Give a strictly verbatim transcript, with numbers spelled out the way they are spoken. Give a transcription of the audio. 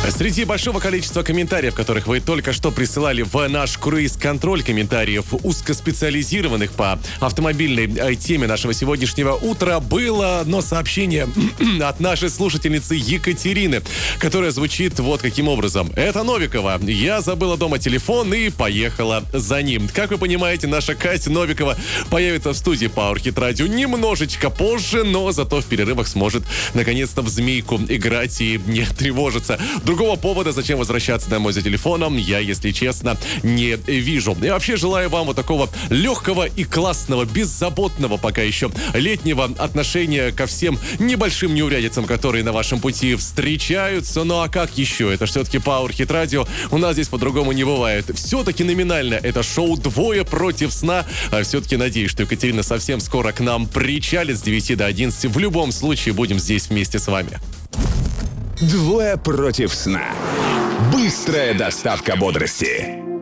Среди большого количества комментариев, которых вы только что присылали в наш круиз-контроль, комментариев узкоспециализированных по автомобильной теме нашего сегодняшнего утра, было одно сообщение от нашей слушательницы Екатерины, которое звучит вот каким образом. Это Новикова. Я забыла дома телефон и поехала за ним. Как вы понимаете, наша Катя Новикова появится в студии Power Hit Radio немножечко позже, но зато в перерывах сможет наконец-то в змейку играть и не тревожиться. Другого повода, зачем возвращаться домой за телефоном, я, если честно, не вижу. И вообще желаю вам вот такого легкого и классного, беззаботного пока еще летнего отношения ко всем небольшим неурядицам, которые на вашем пути встречаются. Ну а как еще? Это все-таки Power Hit Radio. У нас здесь по-другому не бывает. Все-таки номинально это шоу «Двое против сна». А все-таки надеюсь, что Екатерина совсем скоро к нам причалит с девяти до одиннадцати. В любом случае будем здесь вместе с вами. Двое против сна. Быстрая доставка бодрости.